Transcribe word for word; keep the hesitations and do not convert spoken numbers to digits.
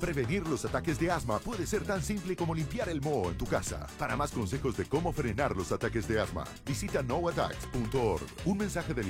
Prevenir los ataques de asma puede ser tan simple como limpiar el moho en tu casa. Para más consejos de cómo frenar los ataques de asma, visita no attacks punto org. Un mensaje del